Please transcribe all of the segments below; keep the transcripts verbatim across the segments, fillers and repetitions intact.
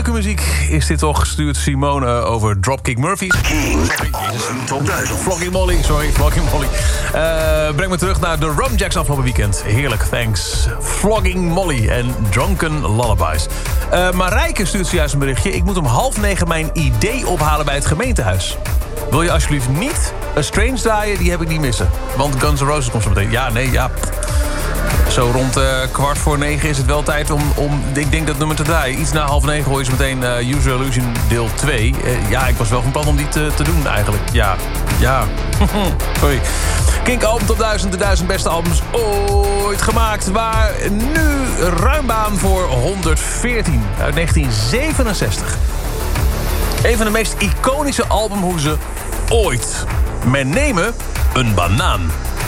Heerlijke muziek is dit toch, stuurt Simone over Dropkick Murphys. King Album Top duizend. Flogging Molly, sorry, Flogging Molly. Uh, breng me terug naar de Rumjacks afgelopen weekend. Heerlijk, thanks. Flogging Molly en Drunken Lullabies. Uh, Marijke stuurt zojuist een berichtje. Ik moet om half negen mijn idee ophalen bij het gemeentehuis. Wil je alsjeblieft niet A Strange draaien? Die heb ik niet missen. Want Guns N' Roses komt zo meteen. Ja, nee, ja. Zo rond uh, kwart voor negen is het wel tijd om, om ik denk dat nummer te draaien. Iets na half negen hoor je zo meteen uh, User Illusion deel twee. Uh, ja, ik was wel van plan om die te, te doen eigenlijk. Ja, ja. Sorry. Kink Album Top duizend, de duizend beste albums ooit gemaakt. Waar nu ruim baan voor honderdveertien uit negentien zevenenzestig. Een van de meest iconische albumhoezen ooit. Men nemen een banaan.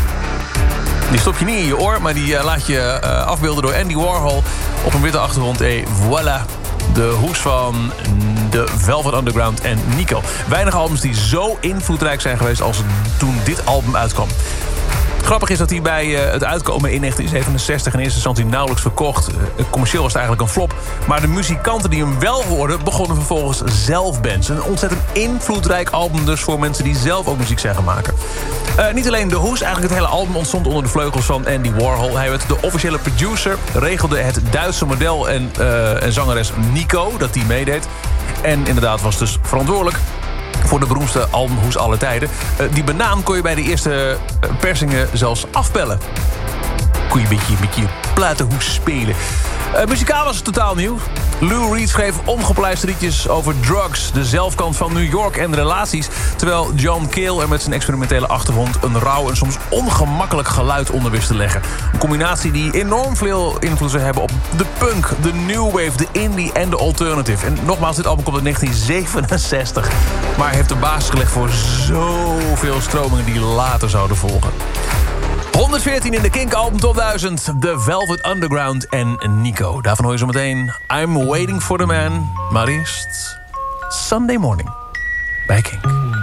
Die stop je niet in je oor, maar die uh, laat je uh, afbeelden door Andy Warhol op een witte achtergrond. Et voilà, de hoes van de Velvet Underground en Nico. Weinig albums die zo invloedrijk zijn geweest als toen dit album uitkwam. Grappig is dat hij bij uh, het uitkomen in negentien zevenenzestig in eerste instantie nauwelijks verkocht. Uh, commercieel was het eigenlijk een flop. Maar de muzikanten die hem wel hoorden, begonnen vervolgens zelf bands. Een ontzettend invloedrijk album dus voor mensen die zelf ook muziek zijn gaan maken. Uh, niet alleen de hoes, eigenlijk het hele album ontstond onder de vleugels van Andy Warhol. Hij werd de officiële producer, regelde het Duitse model en, uh, en zangeres Nico, dat die meedeed. En inderdaad was dus verantwoordelijk voor de beroemdste albumhoes aller tijden. Uh, die banaan kon je bij de eerste uh, persingen zelfs afbellen. Kon je een beetje, een beetje platenhoes spelen. Uh, muzikaal was het totaal nieuw. Lou Reed schreef omgepleiste liedjes over drugs, de zelfkant van New York en relaties. Terwijl John Cale er met zijn experimentele achtergrond een rauw en soms ongemakkelijk geluid onder wist te leggen. Een combinatie die enorm veel invloed zou hebben op de punk, de new wave, de indie en de alternative. En nogmaals, dit album komt uit negentien zevenenzestig. Maar heeft de basis gelegd voor zoveel stromingen die later zouden volgen. honderdveertien in de Kink Album Top duizend. The Velvet Underground en Nico. Daarvan hoor je zo meteen I'm Waiting for the Man. Maar eerst Sunday Morning bij Kink.